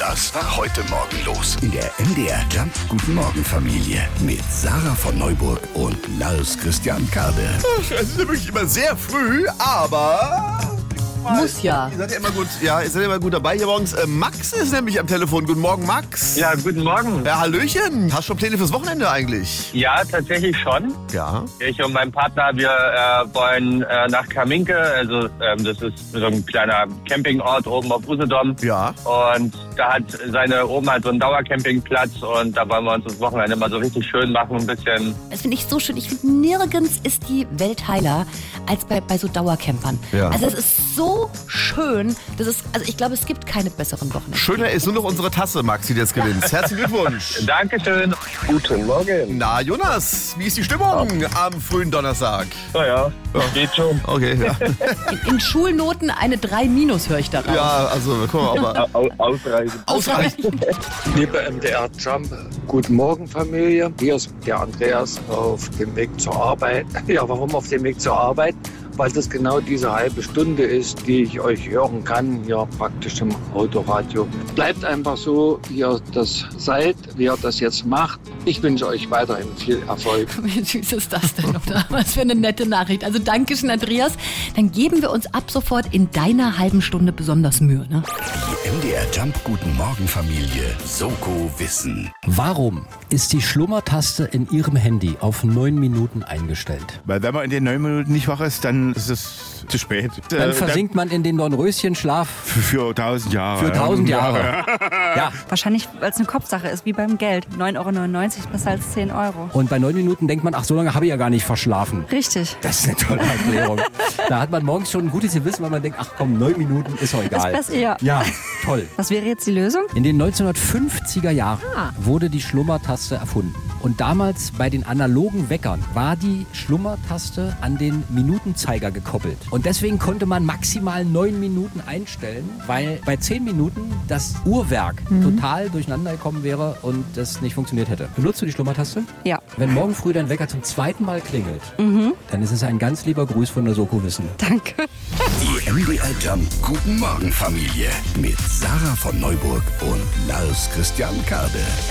Das war heute Morgen los in der MDR Jump Guten Morgen Familie mit Sarah von Neuburg und Lars Christian Kade. Es ist nämlich immer sehr früh, aber... Muss ja. Ihr seid ja immer gut, ihr seid immer gut dabei hier morgens. Max ist nämlich am Telefon. Guten Morgen, Max. Ja, guten Morgen. Ja, Hallöchen. Hast du schon Pläne fürs Wochenende eigentlich? Ja, tatsächlich schon. Ja. Ich und mein Partner, wir wollen nach Kaminke. Also das ist so ein kleiner Campingort oben auf Usedom. Ja. Und da hat seine Oma halt so einen Dauercampingplatz. Und da wollen wir uns das Wochenende mal so richtig schön machen. Ein bisschen. Das finde ich so schön. Ich finde, nirgends ist die Welt heiler als bei so Dauercampern. Ja. Also es ist so schön. Also ich glaube, es gibt keine besseren Wochenende. Schöner ist nur noch unsere Tasse, Max, die du jetzt gewinnst. Herzlichen Glückwunsch. Dankeschön. Guten Morgen. Na, Jonas, wie ist die Stimmung am frühen Donnerstag? Naja, geht schon. Okay, ja. In Schulnoten eine 3- höre ich da raus. Ja, also, guck mal, aber Ausreichend. ausreichend. Liebe MDR Jump, guten Morgen Familie. Hier ist der Andreas auf dem Weg zur Arbeit. Ja, warum auf dem Weg zur Arbeit? Weil das genau diese halbe Stunde ist, die ich euch hören kann, hier praktisch im Autoradio. Bleibt einfach so, wie ihr das seid, wie ihr das jetzt macht. Ich wünsche euch weiterhin viel Erfolg. Wie süß ist das denn, oder? Was für eine nette Nachricht. Also Dankeschön, Andreas. Dann geben wir uns ab sofort in deiner halben Stunde besonders Mühe, ne? Die MDR Jump Guten Morgen Familie Soko Wissen. Warum ist die Schlummertaste in Ihrem Handy auf 9 Minuten eingestellt? Weil wenn man in den 9 Minuten nicht wach ist, dann ist es zu spät. Dann versinkt man in den Dornröschenschlaf Für 1000 Jahre. für 1000 Jahre. Ja. Wahrscheinlich, weil es eine Kopfsache ist, wie beim Geld. 9,99 € ist besser als 10 €. Und bei 9 Minuten denkt man, ach, so lange habe ich ja gar nicht verschlafen. Richtig. Das ist eine tolle Erklärung. Da hat man morgens schon ein gutes Gewissen, weil man denkt, ach komm, 9 Minuten ist doch egal. Ist besser, ja. Ja, toll. Was wäre jetzt die Lösung? In den 1950er Jahren wurde die Schlummertaste erfunden. Und damals bei den analogen Weckern war die Schlummertaste an den Minutenzeiger gekoppelt. Und deswegen konnte man maximal 9 Minuten einstellen, weil bei 10 Minuten das Uhrwerk total durcheinander gekommen wäre und das nicht funktioniert hätte. Benutzt du die Schlummertaste? Ja. Wenn morgen früh dein Wecker zum 2. Mal klingelt, dann ist es ein ganz lieber Gruß von der Soko Wissen. Danke. Die MDR Jump Guten Morgen Familie mit Sarah von Neuburg und Lars Christian Kade.